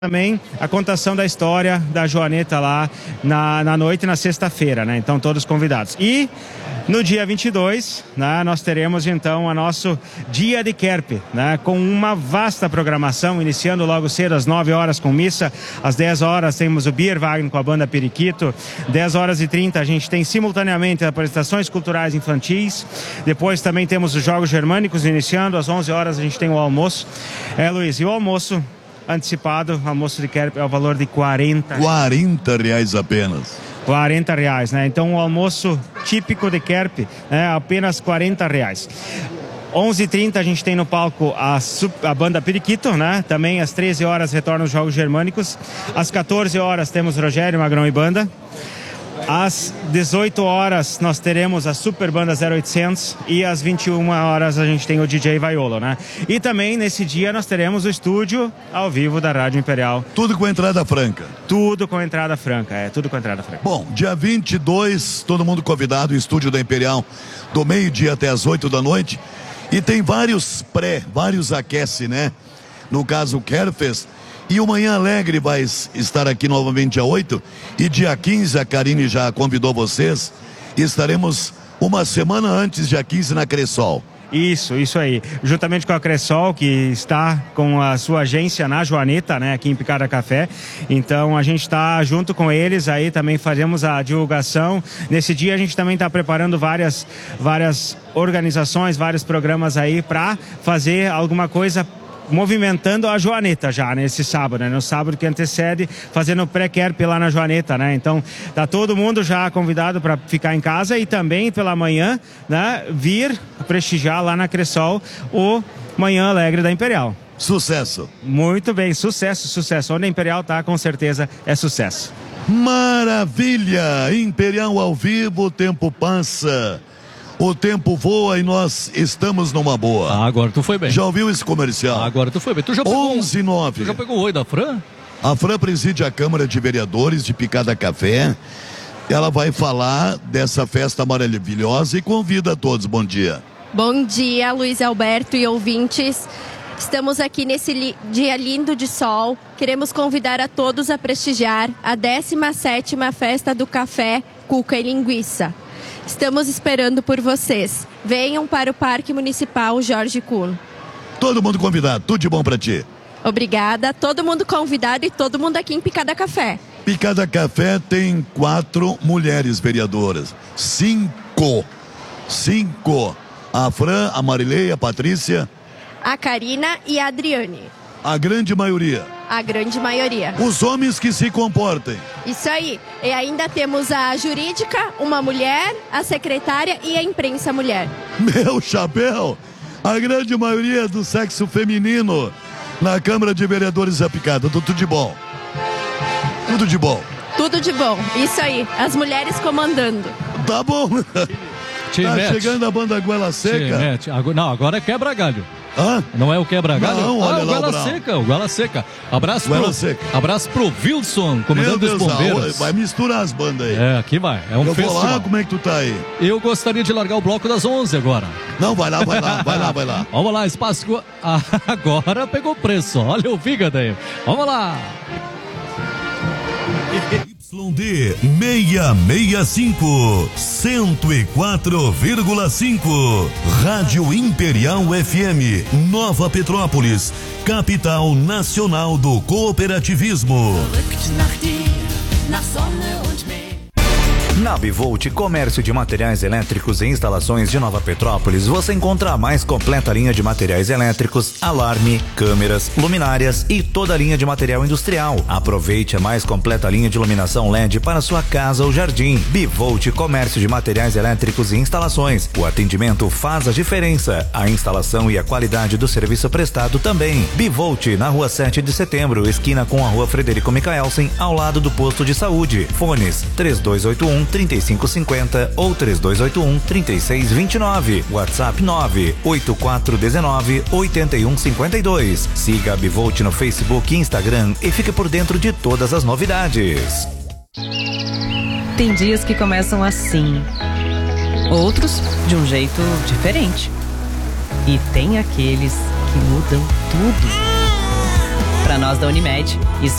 Também a contação da história da Joaneta lá na noite, na sexta-feira, né? Então todos convidados. E no dia 22, né, nós teremos então o nosso Dia de Kerp, né? Com uma vasta programação, iniciando logo cedo às 9 horas com missa, às 10 horas temos o Bierwagen com a banda Periquito, 10 horas e 30 a gente tem simultaneamente apresentações culturais infantis, depois também temos os Jogos Germânicos iniciando, às 11 horas a gente tem o almoço. Luiz, e o almoço antecipado, almoço de Kerp é o valor de R$40 apenas. R$40, né? Então o almoço típico de Kerp é apenas R$40. 11h30 a gente tem no palco a banda Periquito, né? Também às 13 horas retornam os Jogos Germânicos. Às 14 horas temos Rogério Magrão e banda. Às 18 horas nós teremos a Super Banda 0800 e às 21 horas a gente tem o DJ Vaiolo, né? E também nesse dia nós teremos o estúdio ao vivo da Rádio Imperial. Tudo com entrada franca. Tudo com entrada franca, tudo com entrada franca. Bom, dia 22, todo mundo convidado, o estúdio da Imperial, do meio-dia até as 8 da noite. E tem vários aquece, né? No caso, o Kerfest. E o Manhã Alegre vai estar aqui novamente dia 8 e dia 15 a Karine já convidou vocês e estaremos uma semana antes, dia 15, na Cressol. Isso aí. Juntamente com a Cressol, que está com a sua agência na Joaneta, né, aqui em Picada Café. Então a gente está junto com eles aí, também fazemos a divulgação. Nesse dia a gente também está preparando várias organizações, vários programas aí para fazer alguma coisa movimentando a Joaneta já nesse sábado, né? No sábado que antecede, fazendo pré-kerp lá na Joaneta, né? Então tá todo mundo já convidado para ficar em casa e também pela manhã, né, vir prestigiar lá na Cressol o Manhã Alegre da Imperial. Sucesso. Muito bem, sucesso. Onde a Imperial tá, com certeza é sucesso. Maravilha! Imperial ao vivo, o tempo passa. O tempo voa e nós estamos numa boa. Agora tu foi bem. Já ouviu esse comercial? Agora tu foi bem. Tu já pegou 11:09. Tu já pegou o oi da Fran? A Fran preside a Câmara de Vereadores de Picada Café. Ela vai falar dessa festa maravilhosa e convida a todos. Bom dia. Bom dia, Luiz Alberto e ouvintes. Estamos aqui nesse dia lindo de sol. Queremos convidar a todos a prestigiar a 17ª Festa do Café, Cuca e Linguiça. Estamos esperando por vocês. Venham para o Parque Municipal Jorge Kuhn. Todo mundo convidado, tudo de bom pra ti. Obrigada, todo mundo convidado e todo mundo aqui em Picada Café. Picada Café tem 4 mulheres vereadoras. 5. A Fran, a Marileia, a Patrícia, a Karina e a Adriane. A grande maioria. Os homens que se comportem. Isso aí. E ainda temos a jurídica, uma mulher, a secretária e a imprensa mulher. Meu chapéu! A grande maioria do sexo feminino na Câmara de Vereadores da Picada. Tudo de bom. Tudo de bom. Isso aí. As mulheres comandando. Tá bom. Tá chegando a banda Goela Seca. Não, agora é quebra galho. Hã? Não é o quebra-galho? Não, olha lá o Goela Seca. Abraço pro Wilson, comandante dos bombeiros. Vai misturar as bandas aí. Aqui vai. É um eu festival. Vou lá, como é que tu tá aí? Eu gostaria de largar o bloco das 11 agora. Não, vai lá. Vamos lá, espaço. Agora pegou preço. Olha o fígado aí. Vamos lá. YD 665, 104,5. Rádio Imperial FM, Nova Petrópolis, capital nacional do cooperativismo. Na Bivolt Comércio de Materiais Elétricos e Instalações de Nova Petrópolis, você encontra a mais completa linha de materiais elétricos, alarme, câmeras, luminárias e toda a linha de material industrial. Aproveite a mais completa linha de iluminação LED para sua casa ou jardim. Bivolt Comércio de Materiais Elétricos e Instalações. O atendimento faz a diferença. A instalação e a qualidade do serviço prestado também. Bivolt, na Rua 7 de Setembro, esquina com a Rua Frederico Micaelsen, ao lado do posto de saúde. Fones 3281-3550 ou 3281-3629. WhatsApp 98419-8152. Siga a Bivolt no Facebook e Instagram e fique por dentro de todas as novidades. Tem dias que começam assim, outros de um jeito diferente. E tem aqueles que mudam tudo. Para nós da Unimed, isso